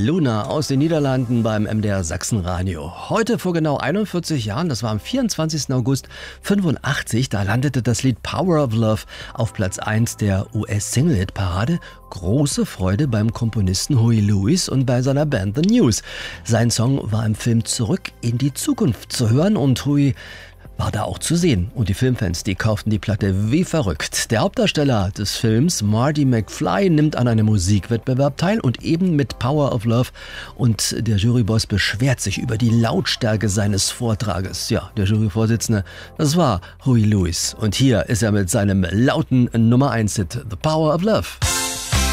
Luna aus den Niederlanden beim MDR Sachsenradio. Heute vor genau 41 Jahren, das war am 24. August 85, da landete das Lied Power of Love auf Platz 1 der US-Single-Hit-Parade. Große Freude beim Komponisten Huey Lewis und bei seiner Band The News. Sein Song war im Film Zurück in die Zukunft zu hören und Huey war da auch zu sehen. Und die Filmfans, die kauften die Platte wie verrückt. Der Hauptdarsteller des Films, Marty McFly, nimmt an einem Musikwettbewerb teil und eben mit Power of Love. Und der Juryboss beschwert sich über die Lautstärke seines Vortrages. Ja, der Juryvorsitzende, das war Huey Lewis. Und hier ist er mit seinem lauten Nummer 1-Hit, The Power of Love.